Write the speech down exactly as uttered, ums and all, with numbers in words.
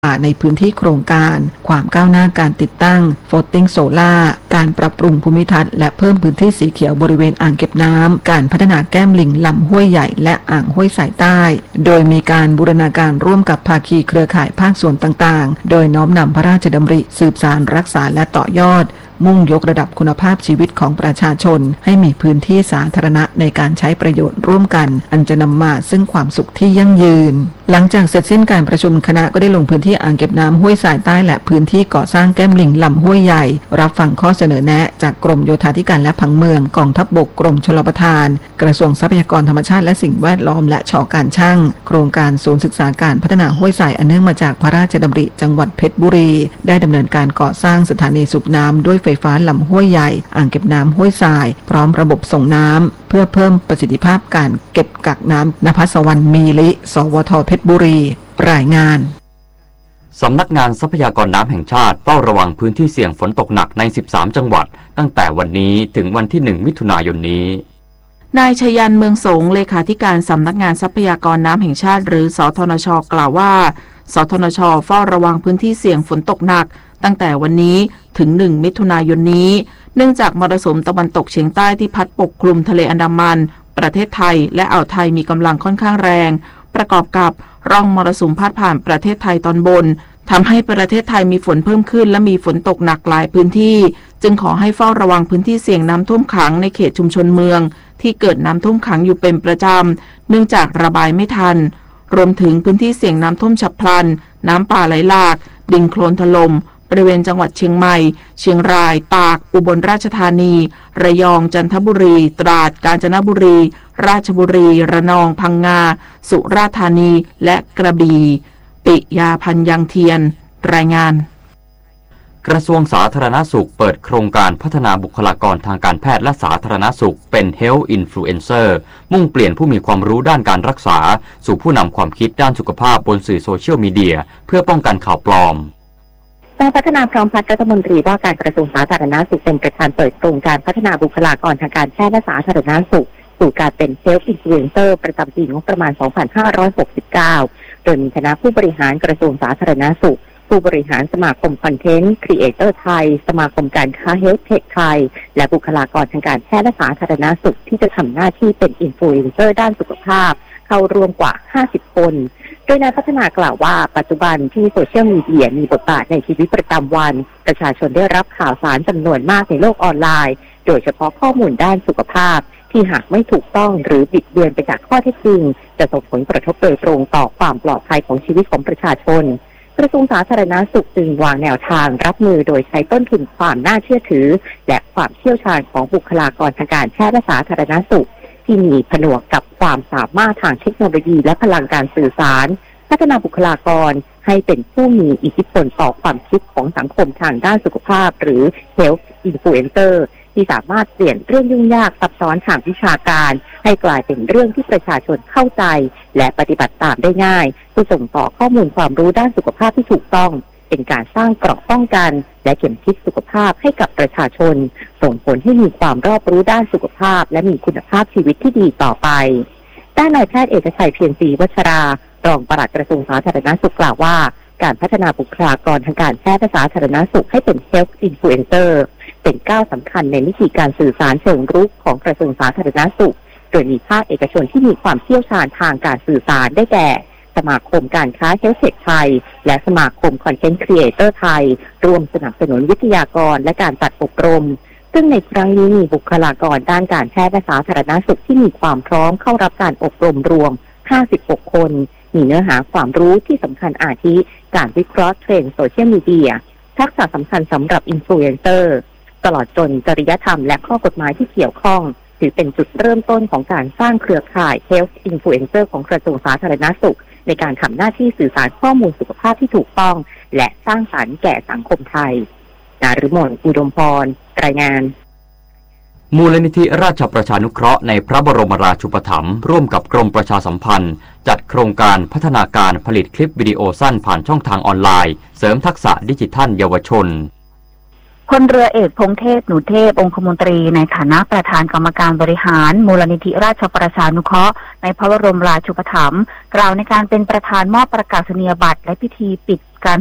ในพื้นที่โครงการความก้าวหน้าการติดตั้ง floating solar การปรับปรุงภูมิทัศน์และเพิ่มพื้นที่สีเขียวบริเวณอ่างเก็บน้ำการพัฒนาแก้มลิงลำห้วยใหญ่และอ่างห้วยสายใต้โดยมีการบูรณาการร่วมกับภาคีเครือข่ายภาคส่วนต่างๆโดยน้อมนำพระราชดำริสืบสานรักษาและต่อยอดมุ่งยกระดับคุณภาพชีวิตของประชาชนให้มีพื้นที่สาธารณะในการใช้ประโยชน์ร่วมกันอันจะนำมาซึ่งความสุขที่ยั่งยืนหลังจากเสร็จสิ้นการประชุมคณะก็ได้ลงพื้นที่อ่างเก็บน้ำห้วยสายใต้และพื้นที่ก่อสร้างแก้มลิงลำห้วยใหญ่รับฟังข้อเสนอแนะจากกรมโยธาธิการและผังเมืองกองทัพบกกรมชลประทานกระทรวงทรัพยากรธรรมชาติและสิ่งแวดล้อมและช.การช่างโครงการศูนย์ศึกษาการพัฒนาห้วยสายอันเนื่องมาจากพระราชดำริจังหวัดเพชรบุรีได้ดำเนินการก่อสร้างสถานีสูบน้ำด้วยไฟฟ้าลำห้วยใหญ่อ่างเก็บน้ำห้วยทรายพร้อมระบบส่งน้ำเพื่อเพิ่มประสิทธิภาพการเก็บกักน้ำณภัสวรรณมีลิสวทเพชรบุรีรายงานสำนักงานทรัพยากรน้ำแห่งชาติเฝ้าระวังพื้นที่เสี่ยงฝนตกหนักในสิบสามจังหวัดตั้งแต่วันนี้ถึงวันที่หนึ่งมิถุนายนนี้นายชยันเมืองสงเลขาธิการสำนักงานทรัพยากรน้ำแห่งชาติหรือสทนช.กล่าวว่าสทนช.เฝ้าระวังพื้นที่เสี่ยงฝนตกหนักตั้งแต่วันนี้ถึงหนึ่งมิถุนายนนี้เนื่องจากมรสุมตะวันตกเฉียงใต้ที่พัดปกคลุมทะเลอันดามันประเทศไทยและอ่าวไทยมีกำลังค่อนข้างแรงประกอบกับร่องมรสุมพาดผ่านประเทศไทยตอนบนทำให้ประเทศไทยมีฝนเพิ่มขึ้นและมีฝนตกหนักหลายพื้นที่จึงขอให้เฝ้าระวังพื้นที่เสี่ยงน้ำท่วมขังในเขตชุมชนเมืองที่เกิดน้ำท่วมขังอยู่เป็นประจำเนื่องจากระบายไม่ทันรวมถึงพื้นที่เสี่ยงน้ำท่วมฉับพลันน้ำป่าไหลหลากดินโคลนถล่มบริเวณจังหวัดเชียงใหม่เชียงรายตากอุบลราชธานีระยองจันทบุรีตราดกาญจนบุรีราชบุรีระนองพังงาสุราษฎร์ธานีและกระบี่ปิยาพันธ์ยังเทียนรายงานกระทรวงสาธารณสุขเปิดโครงการพัฒนาบุคลากรทางการแพทย์และสาธารณสุขเป็น Health Influencer มุ่งเปลี่ยนผู้มีความรู้ด้านการรักษาสู่ผู้นำความคิดด้านสุขภาพบนสื่อโซเชียลมีเดียเพื่อป้องกันข่าวปลอมนายพัฒนาพร้อมพัฒน์รัฐมนตรีว่าการกระทรวงสาธารณสุขเป็นประธานเปิดโครงการพัฒนาบุคลากรทางการแพทย์และสาธารณสุขสู่การเป็น Health Influencer ประจำปีงบประมาณ สองพันห้าร้อยหกสิบเก้า โดยมีคณะผู้บริหารกระทรวงสาธารณสุขผู้บริหารสมาคมคอนเทนต์ครีเอเตอร์ไทยสมาคมการค้าเฮลท์เทคไทยและบุคลากรทางการแพทย์และสาธารณสุขที่จะทำหน้าที่เป็นอินฟลูเอนเซอร์ด้านสุขภาพเข้ารวมกว่าห้าสิบคนโดยนายพัฒนากล่าวว่าปัจจุบันที่โซเชียลมีเดียมีบทบาทในชีวิตประจำวันประชาชนได้รับข่าวสารจำนวนมากในโลกออนไลน์โดยเฉพาะข้อมูลด้านสุขภาพที่หากไม่ถูกต้องหรือบิดเบือนไปจากข้อเท็จจริงจะส่งผลกระทบโดยตรงต่อความปลอดภัยของชีวิตของประชาชนกระทรวงสาธารณสุขจึงวางแนวทางรับมือโดยใช้ต้นทุนความน่าเชื่อถือและความเชี่ยวชาญของบุคลากรทางการแพทย์และสาธารณสุขที่มีผนวกกับความสามารถทางเทคโนโลยีและพลังการสื่อสารพัฒนาบุคลากรให้เป็นผู้มีอิทธิพลต่อความคิดของสังคมทางด้านสุขภาพหรือ Health Influencer ที่สามารถเปลี่ยนเรื่องยุ่งยากซับซ้อนทางวิชาการให้กลายเป็นเรื่องที่ประชาชนเข้าใจและปฏิบัติตามได้ง่ายเพื่อส่งต่อข้อมูลความรู้ด้านสุขภาพที่ถูกต้องเป็นการสร้างเกราะป้องกันและเข็มทิศสุขภาพให้กับประชาชนส่งผลให้มีความรอบรู้ด้านสุขภาพและมีคุณภาพชีวิตที่ดีต่อไปด้านนายแพทย์เอกชัยเพียรศรีวัชรารองปลัดกระทรวงสาธารณสุขกล่าวว่าการพัฒนาบุคลากรทางการแพทย์และสาธารณสุขให้เป็น Health Influencer เป็นก้าวสำคัญในวิธีการสื่อสารเชิงรุกของกระทรวงสาธารณสุขโดยมีภาคเอกชนที่มีความเชี่ยวชาญทางการสื่อสารได้แก่สมาคมการค้าเฮลท์เทคไทยและสมาคมคอนเทนต์ครีเอเตอร์ไทยร่วมสนับสนุนวิทยากรและการจัดอบรมซึ่งในครั้งนี้มีบุคลากรด้านการแพทย์และสาธารณสุขที่มีความพร้อมเข้ารับการอบรมรวมห้าสิบหกคนมีเนื้อหาความรู้ที่สำคัญอาทิการวิเคราะห์เทรนด์โซเชียลมีเดียทักษะสำคัญสำหรับอินฟลูเอนเซอร์ตลอดจนจริยธรรมและข้อกฎหมายที่เกี่ยวข้องถือเป็นจุดเริ่มต้นของการสร้างเครือข่าย Health Influencer ของกระทรวงสาธารณสุขในการทำหน้าที่สื่อสารข้อมูลสุขภาพที่ถูกต้องและสร้างสรรค์แก่สังคมไทยนฤมลอุดมพรรายงานมูลนิธิราชประชานุเคราะห์ในพระบรมราชูปถัมภ์ร่วมกับกรมประชาสัมพันธ์จัดโครงการพัฒนาการผลิตคลิปวิดีโอสั้นผ่านช่องทางออนไลน์เสริมทักษะดิจิทัลเยาวชนพลเรือเอกพงเทพหนูเทพองคมนตรีในฐานะประธานกรรมการบริหารมูลนิธิราชประชานุเคราะห์ในพระบรมราชูปถัมภ์กล่าวในการเป็นประธานมอบประกาศนียบัตรและพิธีปิด